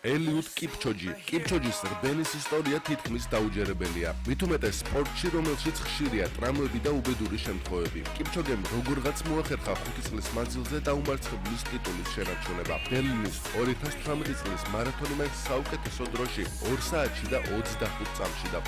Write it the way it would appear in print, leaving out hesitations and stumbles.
ელიუდ კიპჩოჯი. კიპჩოჯის რბენის ისტორია თითქმის დაუჯერებელია. მით უმეტეს სპორტში, რომელშიც ხშირია ტრამვები და უბედური შემთხვევები. კიპჩოგემ როგორღაც მოახერხა 5 წლის მანძილზე დაუმარცხებლის ტიტულის შენარჩუნება. ბერლინის 2018 წლის მარათონი მან საუკეთესო დროში 2 საათში და 25 წამში